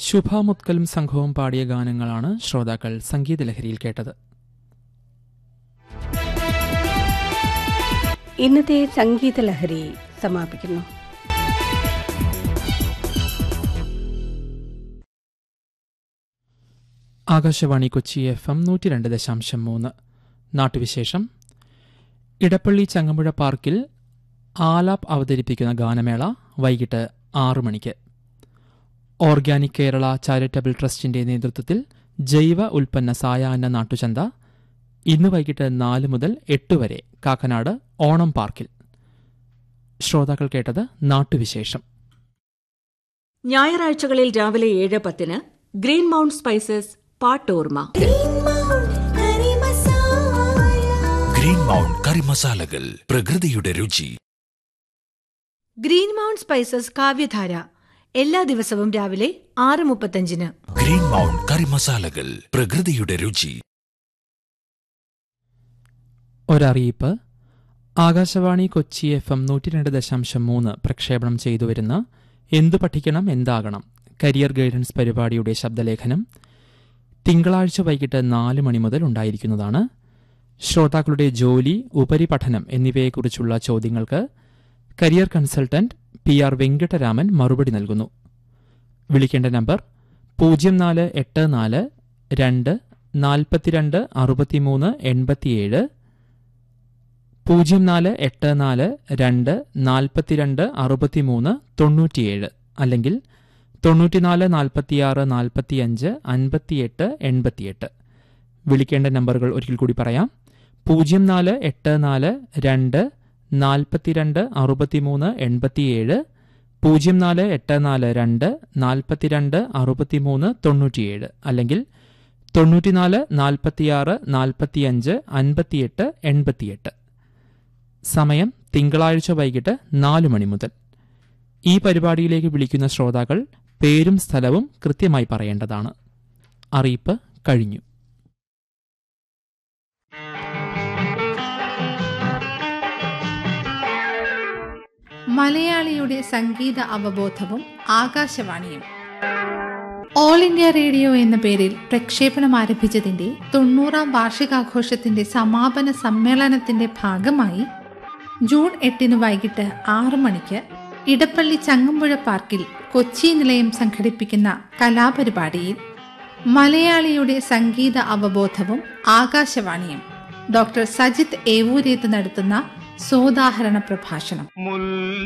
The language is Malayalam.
ശുഭ മുത്കലും സംഘവും പാടിയ ഗാനങ്ങളാണ് ശ്രോതാക്കൾ സംഗീതലഹരിയിൽ കേട്ടത്. ഇന്നത്തെ സംഗീതലഹരി സമാപിക്കുന്നു. ആകാശവാണി കൊച്ചി FM 102.3 നാട്ടുവിശേഷം. ഇടപ്പള്ളി ചങ്ങമ്പുഴ പാർക്കിൽ ആലാപ് അവതരിപ്പിക്കുന്ന ഗാനമേള വൈകിട്ട് 6 മണിക്ക്. ഓർഗാനിക് കേരള ചാരിറ്റബിൾ ട്രസ്റ്റിന്റെ നേതൃത്വത്തിൽ ജൈവ ഉൽപ്പന്ന സായാഹ്ന നാട്ടുചന്ത ഇന്ന് വൈകിട്ട് 4 മുതൽ 8 വരെ കാക്കനാട് ഓണം പാർക്കിൽ. ശ്രോതാക്കൾ കേട്ടത് നാട്ടുവിശേഷം. ഞായറാഴ്ചകളിൽ രാവിലെ 7:10 green mount spices പാട്ടോർമ. Green mount കറി മസാലകൾ, പ്രകൃതിയുടെ രുചി. ഗ്രീൻ മൗണ്ട് സ്പൈസസ് കാവ്യധാര എല്ലാ ദിവസവും രാവിലെ 6:35. ഗ്രീൻ മൗണ്ട് കറി മസാലകൾ, പ്രകൃതിയുടെ രുചി. ഒരറിയിപ്പ്. ആകാശവാണി കൊച്ചി FM 102.3 പ്രക്ഷേപണം ചെയ്തുവരുന്ന എന്തു പഠിക്കണം എന്താകണം കരിയർ ഗൈഡൻസ് പരിപാടിയുടെ ശബ്ദലേഖനം തിങ്കളാഴ്ച വൈകിട്ട് 4 മണി മുതൽ ഉണ്ടായിരിക്കുന്നതാണ്. ശ്രോതാക്കളുടെ ജോലി, ഉപരിപഠനം എന്നിവയെക്കുറിച്ചുള്ള ചോദ്യങ്ങൾക്ക് കരിയർ കൺസൾട്ടന്റ് PR വെങ്കട്ടരാമൻ മറുപടി നൽകുന്നു. വിളിക്കേണ്ട നമ്പർ 0484 2 42 63 87, 0484 2 42 63 97, അല്ലെങ്കിൽ 94 46 45 58 88. വിളിക്കേണ്ട നമ്പറുകൾ ഒരിക്കൽ കൂടി പറയാം. 0484 2 42 63 87, 0484 2 42 63 97, അല്ലെങ്കിൽ 94 46 45 58 88. സമയം തിങ്കളാഴ്ച വൈകിട്ട് 4 മണി മുതൽ. ഈ പരിപാടിയിലേക്ക് വിളിക്കുന്ന ശ്രോതാക്കൾ പേരും സ്ഥലവും കൃത്യമായി പറയേണ്ടതാണ്. അറിയിപ്പ് കഴിഞ്ഞു. മലയാളിയുടെ സംഗീത അവബോധവും ആകാശവാണിയും. ഓൾ ഇന്ത്യ റേഡിയോ എന്ന പേരിൽ പ്രക്ഷേപണം ആരംഭിച്ചതിന്റെ 90ാം വാർഷികാഘോഷത്തിന്റെ സമാപന സമ്മേളനത്തിന്റെ ഭാഗമായി ജൂൺ 8 വൈകിട്ട് 6 മണിക്ക് ഇടപ്പള്ളി ചങ്ങമ്പുഴ പാർക്കിൽ കൊച്ചി നിലയം സംഘടിപ്പിക്കുന്ന കലാപരിപാടിയിൽ മലയാളിയുടെ സംഗീത അവബോധവും ആകാശവാണിയും ഡോക്ടർ സജിത് ഏവൂരേത്ത് നടത്തുന്ന സോദാഹരണ പ്രഭാഷണം.